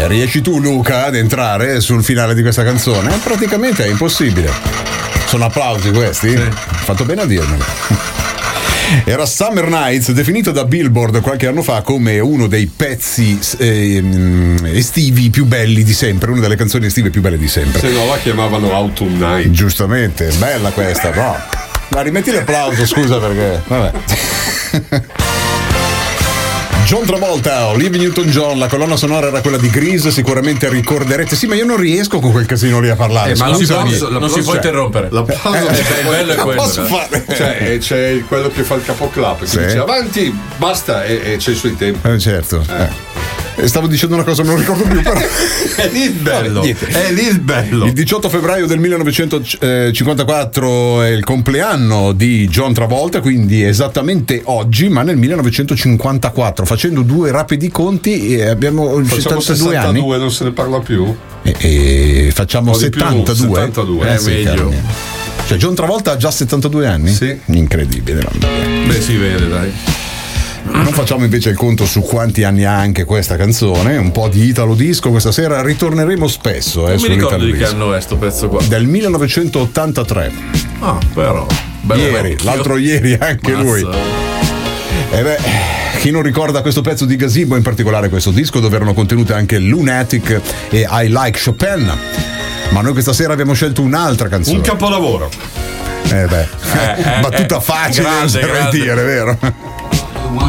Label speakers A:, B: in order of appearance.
A: riesci tu, Luca, ad entrare sul finale di questa canzone? Praticamente è impossibile. Sono applausi questi? Sì. Fatto bene a dirmelo. Era Summer Nights, definito da Billboard qualche anno fa come uno dei pezzi estivi più belli di sempre, una delle canzoni estive più belle di sempre.
B: Se no la chiamavano Autumn Night.
A: Giustamente, bella questa, no? Ma rimetti l'applauso, scusa, perché vabbè. John Travolta, Olivia Newton-John, la colonna sonora era quella di Grease, sicuramente ricorderete. Sì, ma io non riesco con quel casino lì a parlare.
C: Ma non si può interrompere.
B: L'applauso
C: è bello, è quello.
A: Posso fare?
B: Cioè, c'è quello che fa il capoclap, che dice avanti, basta, e c'è i suoi tempi.
A: Certo. Stavo dicendo una cosa, non ricordo più, però.
B: È lì il bello. È lì il bello.
A: Il 18 febbraio del 1954 è il compleanno di John Travolta, quindi esattamente oggi, ma nel 1954. Facendo due rapidi conti, abbiamo
B: 62
A: anni.
B: Non se ne parla più.
A: E facciamo 72.
B: 72,
A: sì,
B: meglio.
A: Cioè John Travolta ha già 72 anni?
B: Sì.
A: Incredibile.
C: Beh, si vede, dai.
A: Non facciamo invece il conto su quanti anni ha anche questa canzone, un po' di Italo Disco questa sera, ritorneremo spesso.
C: Non mi ricordo di che anno è sto pezzo qua.
A: Del 1983.
C: Ah, però.
A: Ieri, l'altro ieri anche lui. E beh, chi non ricorda questo pezzo di Gazebo, in particolare questo disco, dove erano contenute anche Lunatic e I Like Chopin. Ma noi questa sera abbiamo scelto un'altra canzone.
B: Un capolavoro.
A: Battuta facile,
C: grande,
A: dire, vero?